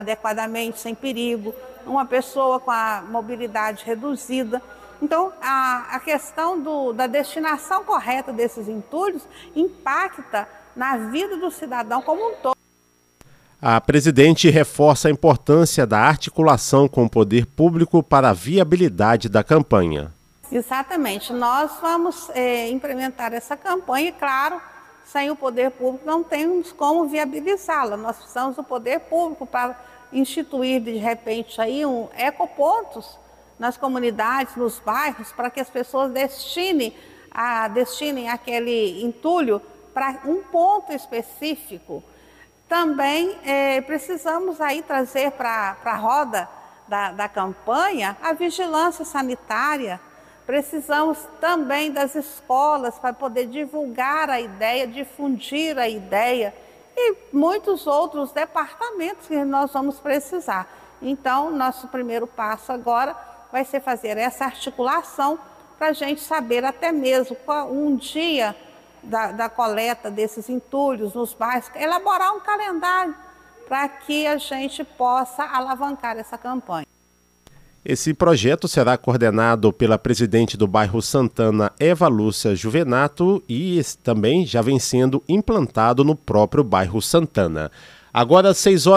adequadamente, sem perigo, uma pessoa com a mobilidade reduzida. Então, a questão da destinação correta desses entulhos impacta na vida do cidadão como um todo. A presidente reforça a importância da articulação com o poder público para a viabilidade da campanha. Exatamente. Nós vamos implementar essa campanha e, claro, sem o poder público não temos como viabilizá-la. Nós precisamos do poder público para instituir, de repente, aí ecopontos nas comunidades, nos bairros, para que as pessoas destinem aquele entulho para um ponto específico. Também precisamos aí trazer para a roda da campanha a vigilância sanitária. Precisamos também das escolas para poder divulgar a ideia, difundir a ideia e muitos outros departamentos que nós vamos precisar. Então, nosso primeiro passo agora vai ser fazer essa articulação para a gente saber até mesmo um dia da coleta desses entulhos nos bairros, elaborar um calendário para que a gente possa alavancar essa campanha. Esse projeto será coordenado pela presidente do bairro Santana, Eva Lúcia Juvenato, e também já vem sendo implantado no próprio bairro Santana. Agora,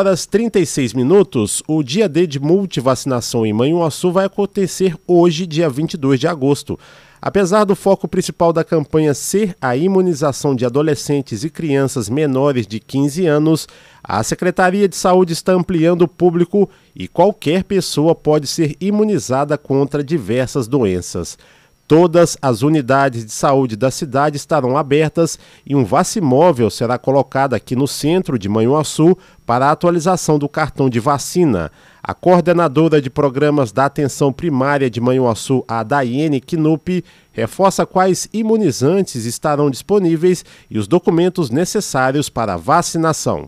6h36, o dia D de multivacinação em Manhuaçu vai acontecer hoje, dia 22 de agosto. Apesar do foco principal da campanha ser a imunização de adolescentes e crianças menores de 15 anos, a Secretaria de Saúde está ampliando o público e qualquer pessoa pode ser imunizada contra diversas doenças. Todas as unidades de saúde da cidade estarão abertas e um vacimóvel será colocado aqui no centro de Manhuaçu para a atualização do cartão de vacina. A coordenadora de programas da atenção primária de Manhuaçu, a Daiane Knupp, reforça quais imunizantes estarão disponíveis e os documentos necessários para a vacinação.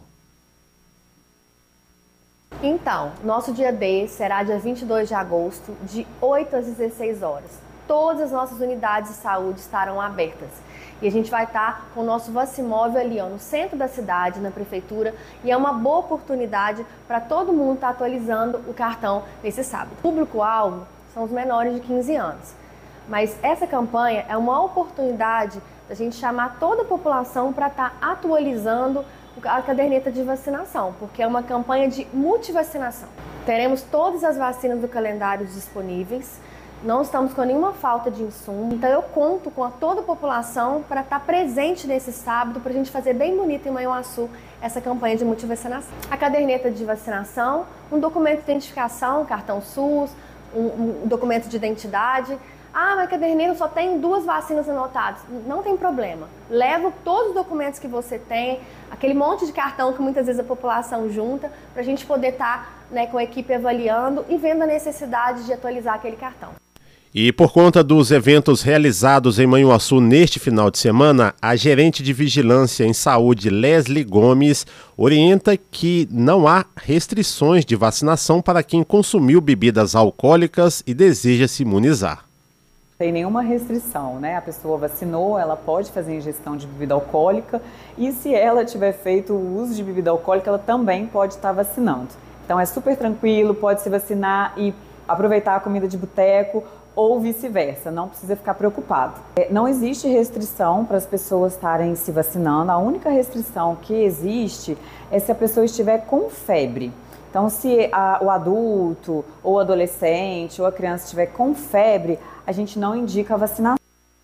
Então, nosso dia D será dia 22 de agosto, de 8 às 16 horas. Todas as nossas unidades de saúde estarão abertas. E a gente vai estar com o nosso vacimóvel ali no centro da cidade, na prefeitura, e é uma boa oportunidade para todo mundo estar atualizando o cartão nesse sábado. O público-alvo são os menores de 15 anos. Mas essa campanha é uma oportunidade da gente chamar toda a população para estar atualizando a caderneta de vacinação, porque é uma campanha de multivacinação. Teremos todas as vacinas do calendário disponíveis. Não estamos com nenhuma falta de insumo, então eu conto com toda a população para estar presente nesse sábado, para a gente fazer bem bonito em Manhuaçu essa campanha de multivacinação. A caderneta de vacinação, um documento de identificação, cartão SUS, um documento de identidade. Ah, mas a caderneta só tem 2 vacinas anotadas. Não tem problema. Leva todos os documentos que você tem, aquele monte de cartão que muitas vezes a população junta, para a gente poder estar com a equipe avaliando e vendo a necessidade de atualizar aquele cartão. E por conta dos eventos realizados em Manhuaçu neste final de semana, a gerente de Vigilância em Saúde, Leslie Gomes, orienta que não há restrições de vacinação para quem consumiu bebidas alcoólicas e deseja se imunizar. Tem nenhuma restrição, né? A pessoa vacinou, ela pode fazer ingestão de bebida alcoólica e se ela tiver feito o uso de bebida alcoólica, ela também pode estar vacinando. Então é super tranquilo, pode se vacinar e aproveitar a comida de boteco ou vice-versa, não precisa ficar preocupado. Não existe restrição para as pessoas estarem se vacinando, a única restrição que existe é se a pessoa estiver com febre. Então, se o adulto, ou o adolescente, ou a criança estiver com febre, a gente não indica a vacinação.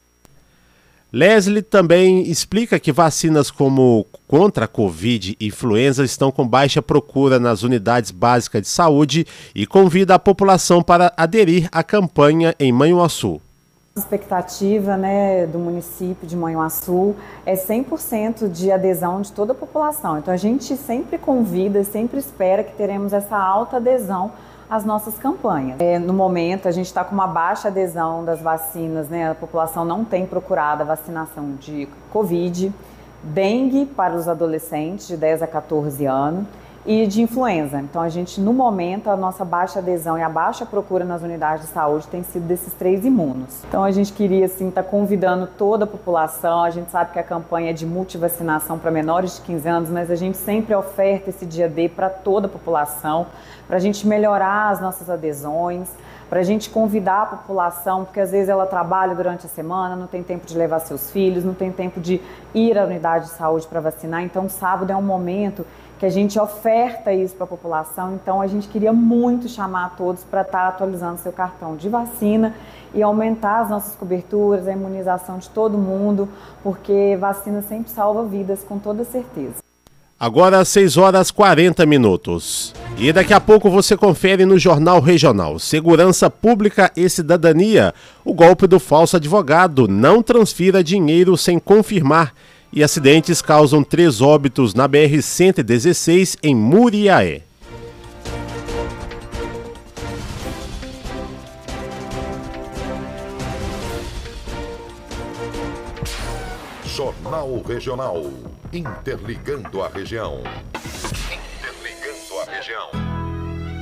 Leslie também explica que vacinas como contra a Covid e influenza estão com baixa procura nas unidades básicas de saúde e convida a população para aderir à campanha em Manhuaçu. A expectativa, do município de Manhuaçu é 100% de adesão de toda a população. Então a gente sempre convida, sempre espera que teremos essa alta adesão às nossas campanhas. No momento a gente está com uma baixa adesão das vacinas, a população não tem procurado a vacinação de Covid, dengue para os adolescentes de 10 a 14 anos e de influenza. Então, a gente, no momento, a nossa baixa adesão e a baixa procura nas unidades de saúde tem sido desses 3 imunos. Então, a gente queria, assim, estar convidando toda a população. A gente sabe que a campanha é de multivacinação para menores de 15 anos, mas a gente sempre oferta esse dia D para toda a população, para a gente melhorar as nossas adesões, para a gente convidar a população, porque às vezes ela trabalha durante a semana, não tem tempo de levar seus filhos, não tem tempo de ir à unidade de saúde para vacinar. Então, sábado é um momento que a gente oferta isso para a população. Então, a gente queria muito chamar a todos para estar atualizando seu cartão de vacina e aumentar as nossas coberturas, a imunização de todo mundo, porque vacina sempre salva vidas, com toda certeza. Agora 6h40. E daqui a pouco você confere no Jornal Regional. Segurança Pública e Cidadania. O golpe do falso advogado. Não transfira dinheiro sem confirmar. E acidentes causam 3 óbitos na BR-116 em Muriaé. Jornal Regional. Interligando a região.